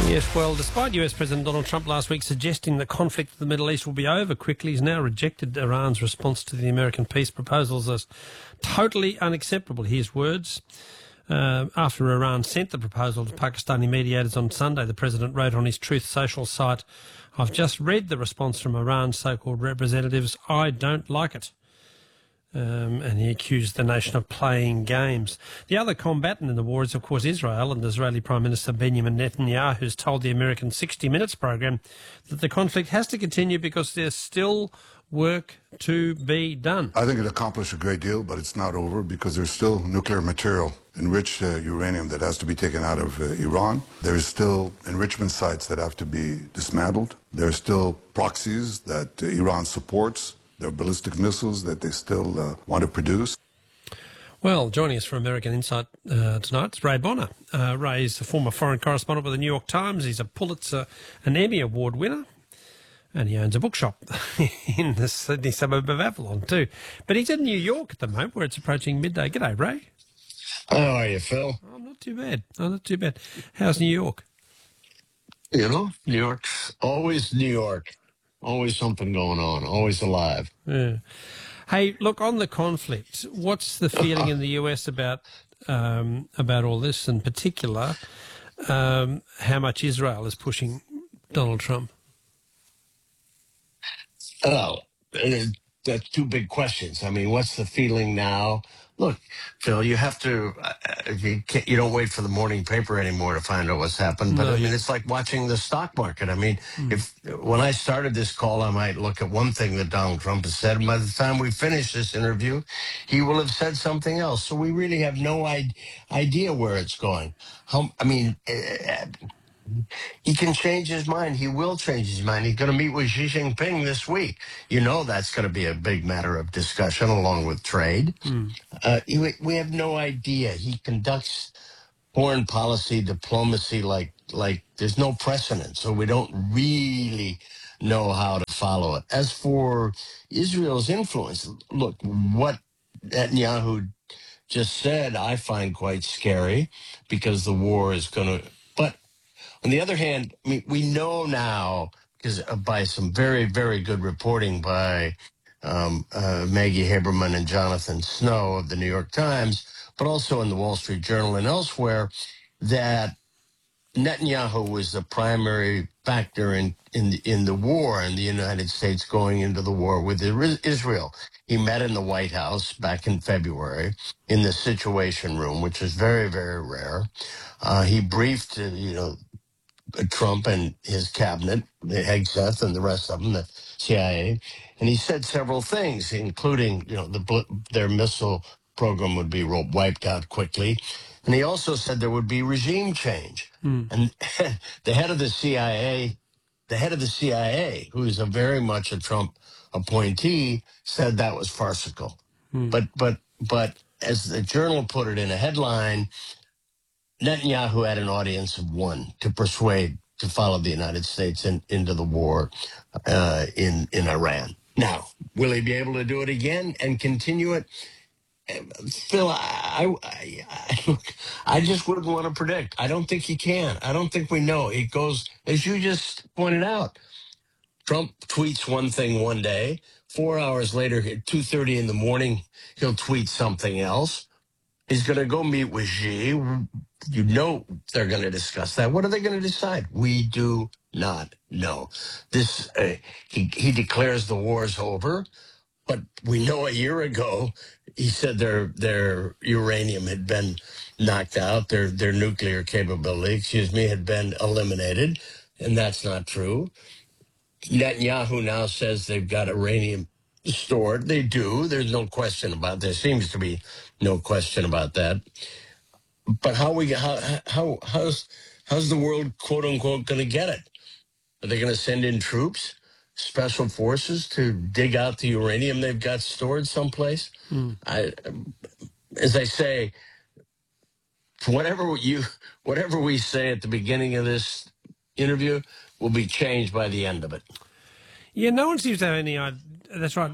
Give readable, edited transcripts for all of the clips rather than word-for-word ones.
Yes, well, despite US President Donald Trump last week suggesting the conflict in the Middle East will be over quickly, he's now rejected Iran's response to the American peace proposals as totally unacceptable. His words. After Iran sent the proposal to Pakistani mediators on Sunday, the president wrote on his Truth Social site, "I've just read the response from Iran's so-called representatives. I don't like it." And he accused the nation of playing games. The other combatant in the war is, of course, Israel, and Israeli Prime Minister Benjamin Netanyahu has told the American 60 Minutes program that the conflict has to continue because there's still work to be done. I think it accomplished a great deal, but it's not over because there's still nuclear material, enriched uranium that has to be taken out of Iran. There's still enrichment sites that have to be dismantled. There's still proxies that Iran supports. There are ballistic missiles that they still want to produce. Well, joining us for American Insight tonight is Ray Bonner. Ray is a former foreign correspondent with the New York Times. He's a Pulitzer and Emmy Award winner. And he owns a bookshop in the Sydney suburb of Avalon too. But he's in New York at the moment where it's approaching midday. G'day, Ray. How are you, Phil? Oh, not too bad. Oh, not too bad. How's New York? You know, New York's always New York. Always something going on. Always alive. Yeah. Hey, look, on the conflict, what's the feeling in the US about all this, in particular, how much Israel is pushing Donald Trump? Oh, that's two big questions. I mean, what's the feeling now? Look, Phil, you have to, you don't wait for the morning paper anymore to find out what's happened. But No, I mean, it's like watching the stock market. I mean, when I started this call, I might look at one thing that Donald Trump has said. And by the time we finish this interview, he will have said something else. So we really have no idea where it's going. He can change his mind. He will change his mind. He's going to meet with Xi Jinping this week. You know that's going to be a big matter of discussion along with trade. We have no idea. He conducts foreign policy, diplomacy like there's no precedent. So we don't really know how to follow it. As for Israel's influence, look, what Netanyahu just said, I find quite scary because the war is going to... But on the other hand, I mean, we know now, because by some very, very good reporting by Maggie Haberman and Jonathan Snow of the New York Times, but also in the Wall Street Journal and elsewhere, that Netanyahu was the primary factor in the war and the United States going into the war with Israel. He met in the White House back in February in the Situation Room, which is very, very rare. He briefed, Trump and his cabinet, Hegseth and the rest of them, the CIA, and he said several things, including, their missile program would be wiped out quickly. And he also said there would be regime change. And the head of the CIA, who is very much a Trump appointee, said that was farcical. But as the Journal put it in a headline, Netanyahu had an audience of one to persuade to follow the United States into the war in Iran. Now, will he be able to do it again and continue it? Phil, I just wouldn't want to predict. I don't think he can. I don't think we know. It goes, as you just pointed out, Trump tweets one thing one day. 4 hours later, at 2:30 in the morning, he'll tweet something else. He's going to go meet with Xi. You know they're going to discuss that. What are they going to decide? We do not know. This he declares the war's over, but we know a year ago he said their uranium had been knocked out, their nuclear capability, had been eliminated, and that's not true. Netanyahu now says they've got uranium stored. They do. There's no question about it. There seems to be no question about that. But how's the world, quote unquote, going to get it? Are they going to send in troops, special forces to dig out the uranium they've got stored someplace? As I say, whatever we say at the beginning of this interview will be changed by the end of it. Yeah, no one seems to have any idea. That's right.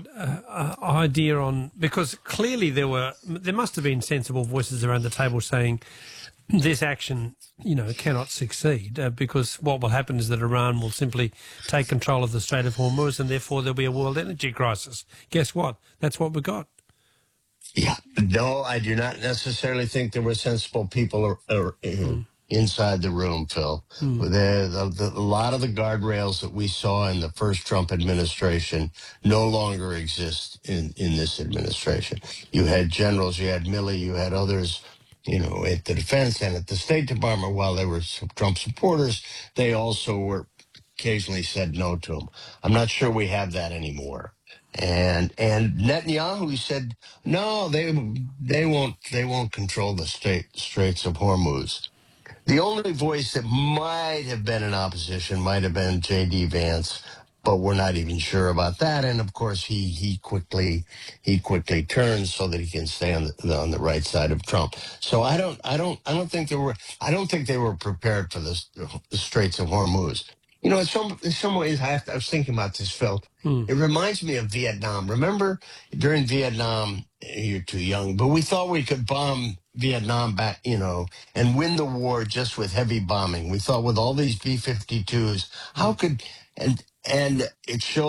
Idea on, because clearly there must have been sensible voices around the table saying this action, cannot succeed because what will happen is that Iran will simply take control of the Strait of Hormuz and therefore there'll be a world energy crisis. Guess what? That's what we got. Yeah. No, I do not necessarily think there were sensible people inside the room, Phil. A lot of the guardrails that we saw in the first Trump administration no longer exist in this administration. You had generals, you had Milley, you had others, at the defense and at the State Department, while they were Trump supporters, they also were occasionally said no to him. I'm not sure we have that anymore. And Netanyahu said no, they won't control the Straits of Hormuz. The only voice that might have been in opposition might have been J.D. Vance, but we're not even sure about that. And of course, he quickly turns so that he can stay on the right side of Trump. So I don't think they were prepared for the Straits of Hormuz. In some ways, I was thinking about this, Phil. It reminds me of Vietnam. Remember during Vietnam, you're too young, but we thought we could bomb Vietnam back, and win the war just with heavy bombing. We thought with all these B-52s, how could, and it showed